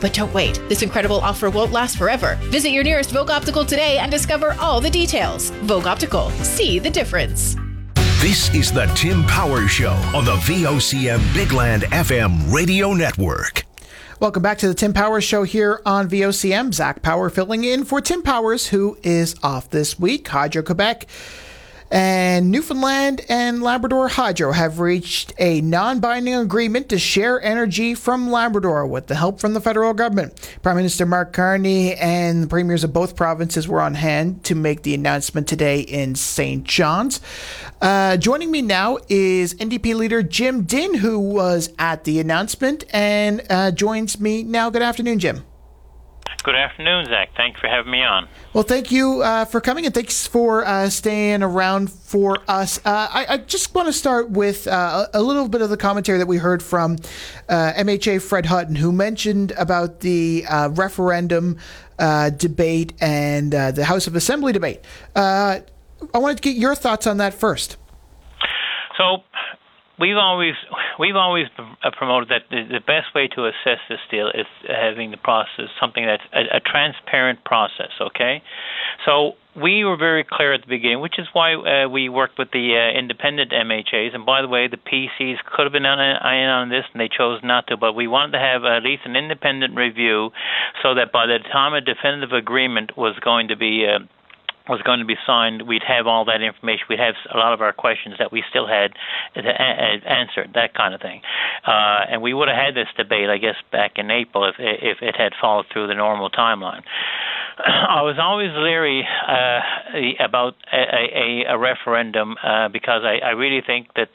But don't wait. This incredible offer won't last forever. Visit your nearest Vogue Optical today and discover all the details. Vogue Optical. See the difference. This is the Tim Powers Show on the VOCM Bigland FM radio network. Welcome back to the Tim Powers Show here on VOCM. Zach Power filling in for Tim Powers, who is off this week. Hydro-Quebec and Newfoundland and Labrador Hydro have reached a non-binding agreement to share energy from Labrador with the help from the federal government. Prime Minister Mark Carney and the premiers of both provinces were on hand to make the announcement today in St. John's. Joining me now is NDP leader Jim Dinn, who was at the announcement and joins me now. Good afternoon, Jim. Good afternoon, Zach. Thanks for having me on. Well, thank you for coming, and thanks for staying around for us. I just want to start with a little bit of the commentary that we heard from MHA Fred Hutton, who mentioned about the referendum debate and the House of Assembly debate. I wanted to get your thoughts on that first. So, We've always promoted that the best way to assess this deal is having the process something that's a transparent process. Okay, so we were very clear at the beginning, which is why we worked with the independent MHAs. And by the way, the PCs could have been on this, and they chose not to. But we wanted to have at least an independent review, so that by the time a definitive agreement was going to be signed, we'd have all that information. We'd have a lot of our questions that we still had answered, that kind of thing. And we would have had this debate, I guess, back in April if it had followed through the normal timeline. I was always leery about a referendum because I really think that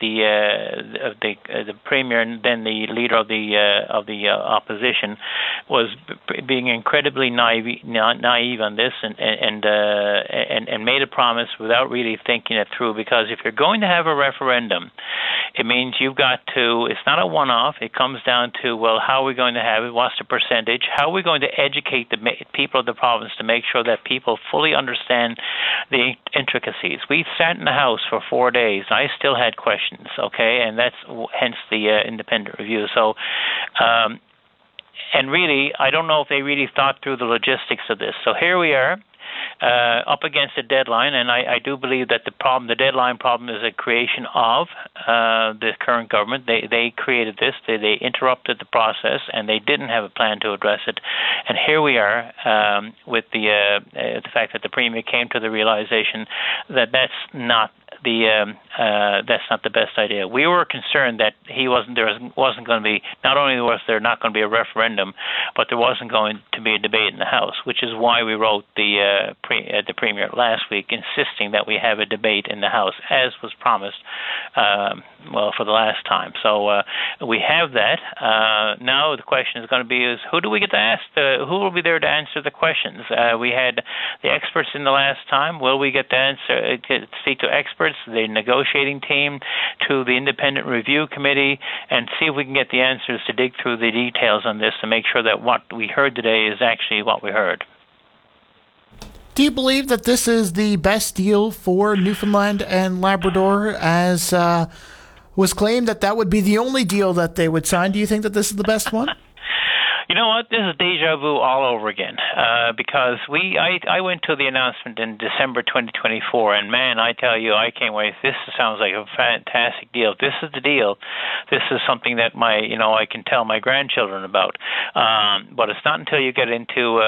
the premier and then the leader of the opposition was being incredibly naive on this and made a promise without really thinking it through. Because if you're going to have a referendum, it means you've got to. It's not a one-off. It comes down to, well, how are we going to have it? What's the percentage? How are we going to educate the people of the province to make sure that people fully understand the intricacies? We sat in the House for 4 days. I still had questions, okay, and that's hence the independent review. So, and really, I don't know if they really thought through the logistics of this. So here we are. Up against a deadline, and I do believe that the deadline problem is a creation of the current government. They created this. They interrupted the process, and they didn't have a plan to address it. And here we are with the fact that the Premier came to the realization that that's not the best idea. We were concerned that there wasn't going to be, not only was there not going to be a referendum, but there wasn't going to be a debate in the House, which is why we wrote the Premier last week insisting that we have a debate in the House, as was promised, for the last time. So we have that. Now the question is going to be who do we get to ask? Who will be there to answer the questions? We had the experts in the last time. Will we get to speak to experts, the negotiating team, to the independent review committee, and see if we can get the answers to dig through the details on this to make sure that what we heard today is actually what we heard. Do you believe that this is the best deal for Newfoundland and Labrador, as was claimed that would be the only deal that they would sign? Do you think that this is the best one? You know what? This is deja vu all over again because I went to the announcement in December 2024, and man, I tell you, I can't wait. This sounds like a fantastic deal. This is the deal. This is something that I can tell my grandchildren about. But it's not until you get into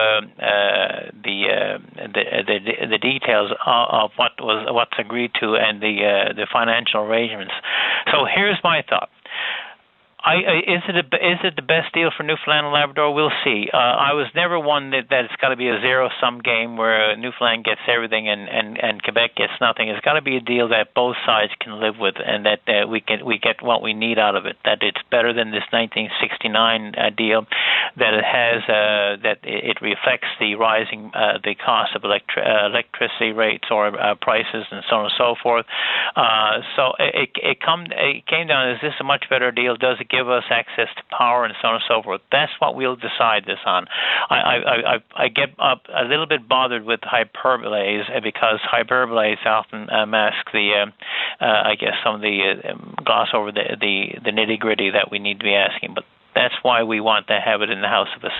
the details of what's agreed to and the financial arrangements. So here's my thought. Is it the best deal for Newfoundland and Labrador? We'll see. I was never one that it's got to be a zero-sum game where Newfoundland gets everything and Quebec gets nothing. It's got to be a deal that both sides can live with, and that we get what we need out of it. That it's better than this 1969 deal. That it has that it reflects the rising the cost of electricity rates or prices and so on and so forth. So it came down. Is this a much better deal? Does it give us access to power and so on and so forth? That's what we'll decide this on. I get up a little bit bothered with hyperboles because hyperboles often mask the I guess some of the gloss over the nitty gritty that we need to be asking. But that's why we want to have it in the House of